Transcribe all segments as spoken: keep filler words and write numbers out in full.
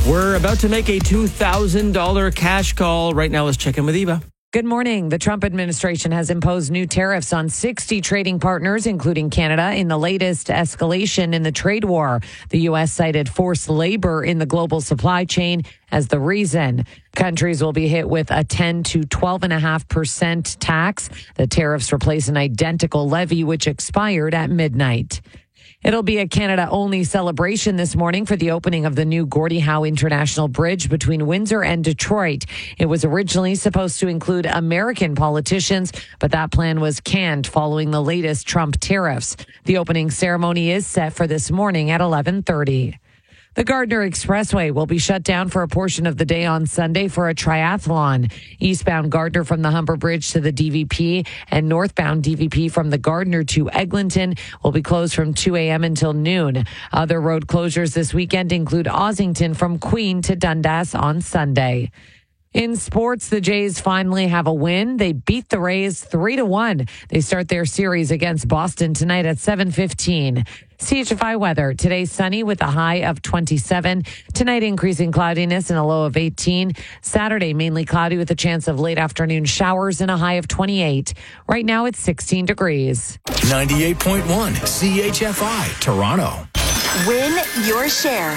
We're about to make a two thousand dollars cash call. Right now, let's check in with Eva. Good morning. The Trump administration has imposed new tariffs on sixty trading partners, including Canada, in the latest escalation in the trade war. The U S cited forced labor in the global supply chain as the reason. Countries will be hit with a ten to twelve point five percent tax. The tariffs replace an identical levy which expired at midnight. It'll be a Canada-only celebration this morning for the opening of the new Gordie Howe International Bridge between Windsor and Detroit. It was originally supposed to include American politicians, but that plan was canned following the latest Trump tariffs. The opening ceremony is set for this morning at eleven thirty. The Gardiner Expressway will be shut down for a portion of the day on Sunday for a triathlon. Eastbound Gardiner from the Humber Bridge to the D V P and northbound D V P from the Gardiner to Eglinton will be closed from two a.m. until noon. Other road closures this weekend include Ossington from Queen to Dundas on Sunday. In sports, the Jays finally have a win. They beat the Rays three to one. They start their series against Boston tonight at seven fifteen. C H F I weather. Today sunny with a high of twenty-seven. Tonight increasing cloudiness and a low of eighteen. Saturday mainly cloudy with a chance of late afternoon showers and a high of twenty-eight. Right now it's sixteen degrees. ninety-eight point one C H F I Toronto. Win your share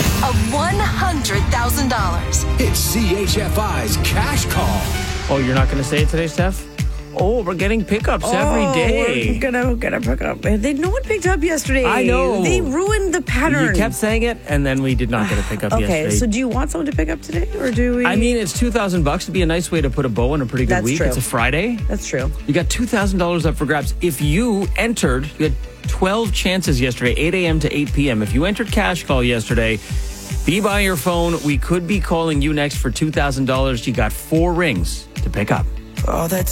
of one hundred thousand dollars. It's C H F I's Cash Call. Oh, you're not going to say it today, Steph? Oh, we're getting pickups oh, every day. We're gonna gonna pick up. They no one picked up yesterday. I know. They ruined the pattern. You kept saying it, and then we did not get a pickup okay, yesterday. Okay, so do you want someone to pick up today, or do we? I mean, it's two thousand bucks. It'd be a nice way to put a bow on a pretty good That's week. true. It's a Friday. That's true. You got two thousand dollars up for grabs. If you entered, you had twelve chances yesterday, eight a.m. to eight p.m. If you entered Cash Call yesterday, be by your phone. We could be calling you next for two thousand dollars. You got four rings to pick up. Oh, that's